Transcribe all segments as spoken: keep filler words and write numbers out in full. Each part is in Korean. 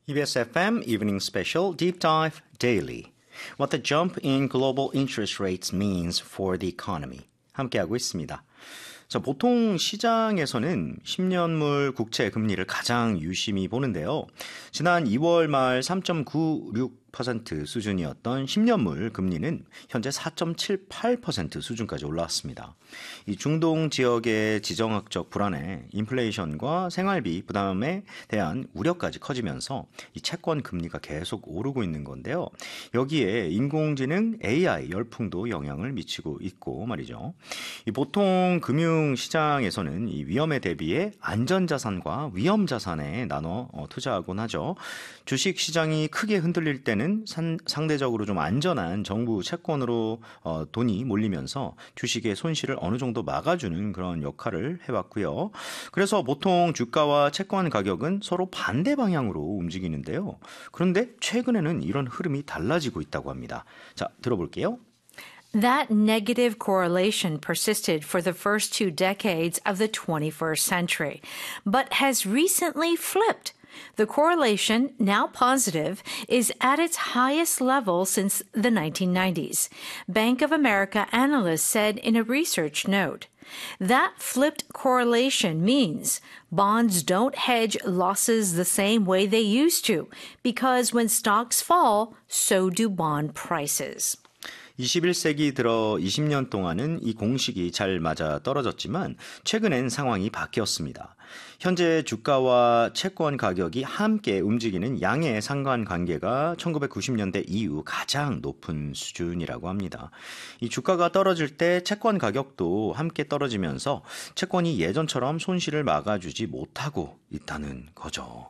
이비에스 에프엠 Evening Special Deep Dive Daily. What the jump in global interest rates means for the economy. 함께하고 있습니다. 자, 보통 시장에서는 십 년물 국채 금리를 가장 유심히 보는데요. 지난 이월 말 삼 점 구육 퍼센트 수준이었던 십 년물 금리는 현재 사 점 칠팔 퍼센트 수준까지 올라왔습니다. 이 중동 지역의 지정학적 불안에 인플레이션과 생활비 부담에 대한 우려까지 커지면서 이 채권 금리가 계속 오르고 있는 건데요. 여기에 인공지능 에이아이 열풍도 영향을 미치고 있고 말이죠. 이 보통 금융 시장에서는 이 위험에 대비해 안전자산과 위험자산에 나눠 어, 투자하곤 하죠. 주식 시장이 크게 흔들릴 때는 산, 상대적으로 좀 안전한 정부 채권으로 어, 돈이 몰리면서 주식의 손실을 어느 정도 막아주는 그런 역할을 해왔고요. 그래서 보통 주가와 채권 가격은 서로 반대 방향으로 움직이는데요. 그런데 최근에는 이런 흐름이 달라지고 있다고 합니다. 자, 들어볼게요. That negative correlation persisted for the first two decades of the twenty-first century, but has recently flipped. The correlation, now positive, is at its highest level since the nineteen nineties. Bank of America analysts said in a research note. That flipped correlation means bonds don't hedge losses the same way they used to, because when stocks fall, so do bond prices. 이십일 세기 들어 이십 년 동안은 이 공식이 잘 맞아 떨어졌지만 최근엔 상황이 바뀌었습니다. 현재 주가와 채권 가격이 함께 움직이는 양의 상관관계가 천구백구십 년대 이후 가장 높은 수준이라고 합니다. 이 주가가 떨어질 때 채권 가격도 함께 떨어지면서 채권이 예전처럼 손실을 막아주지 못하고 있다는 거죠.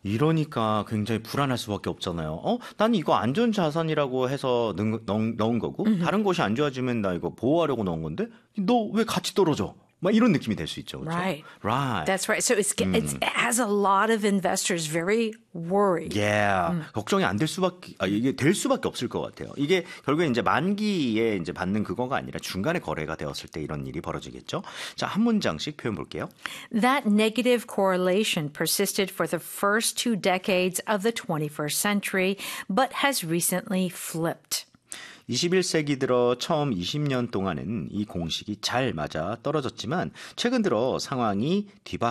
이러니까 굉장히 불안할 수밖에 없잖아요. 어? 난 이거 안전자산이라고 해서 넣은, 넣은, 넣은 거고 mm-hmm. 다른 곳이 안 좋아지면 나 이거 보호하려고 넣은 건데 너 왜 같이 떨어져? 막 이런 느낌이 될 수 있죠. 그렇죠? Right. Right. That's right. So it's, 음. it's, it has a lot of investors very worried. Yeah. 음. 걱정이 안 될 수밖에, 아, 이게 될 수밖에 없을 것 같아요. 이게 결국에 이제 만기에 이제 받는 그거가 아니라 중간에 거래가 되었을 때 이런 일이 벌어지겠죠. 자, 한 문장씩 표현 볼게요. That negative correlation persisted for the first two decades of the twenty-first century, but has recently flipped. 이십일 세기 들어 처음 이십 년 동안은 이 공식이 잘 맞아 떨어졌지만 최근 들어 상황이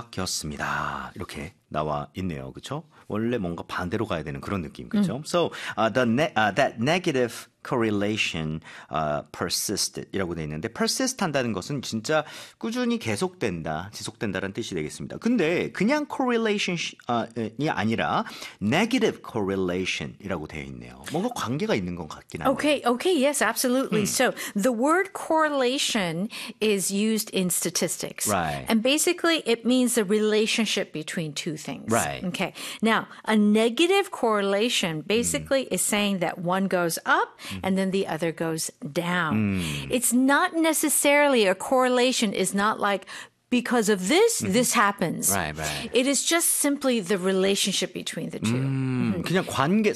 뒤바뀌었습니다. 이렇게 나와 있네요. 그렇죠? 원래 뭔가 반대로 가야 되는 그런 느낌. 그렇죠? 음. So, uh, the ne- uh, that negative correlation uh, persisted 이라고 되어 있는데 persist 한다는 것은 진짜 꾸준히 계속된다, 지속된다는 뜻이 되겠습니다. 근데 그냥 correlation이 아니라 negative correlation이라고 되어 있네요. 뭔가 관계가 있는 것 같긴 하네요. Okay, okay, yes, absolutely. 음. So the word correlation is used in statistics. Right. And basically it means the relationship between two things. Right. Okay. Now, a negative correlation basically mm. is saying that one goes up and then the other goes down. Mm. It's not necessarily a correlation is not like because of this, mm-hmm. this happens. Right, right. It is just simply the relationship between the two. 음, mm-hmm. 그냥 관계,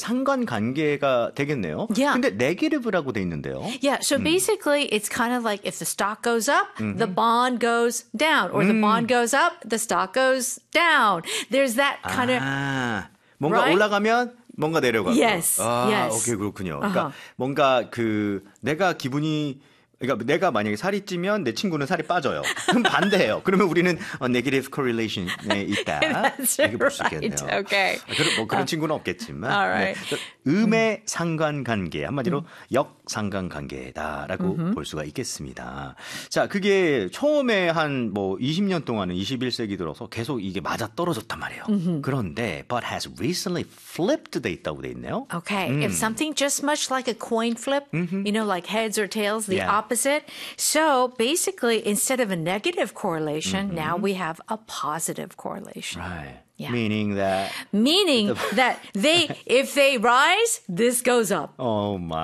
상관관계가 되겠네요. Yeah. 근데 negative라고 돼 있는데요. Yeah, so 음. basically it's kind of like if the stock goes up, mm-hmm. the bond goes down. Or mm. the bond goes up, the stock goes down. There's that kind 아, of... 뭔가 right? 올라가면 뭔가 내려가고. Yes, 아, yes. 오케이, 그렇군요. 그러니까 Uh-huh. 뭔가 그 내가 기분이 그러니까 내가 만약에 살이 찌면 내 친구는 살이 빠져요. 그럼 반대예요. 그러면 우리는 negative correlation에 있다. That's 이렇게 볼 수 right. 있겠네요. Okay. 그런, 뭐 그런 uh, 친구는 없겠지만 right. 네. 음의 상관관계 한마디로 음. 역상관관계다라고 mm-hmm. 볼 수가 있겠습니다. 자, 그게 처음에 한 뭐 이십 년 동안은 이십일 세기 들어서 계속 이게 맞아 떨어졌단 말이에요. Mm-hmm. 그런데 but has recently flipped 돼 있다고 돼 있네요. Okay. 음. If something just much like a coin flip, mm-hmm. you know, like heads or tails, the yeah. opposite. So basically, instead of a negative correlation, mm-hmm. now we have a positive correlation. Right. Yeah. Meaning that Meaning that they, if they rise, this goes up. Oh my.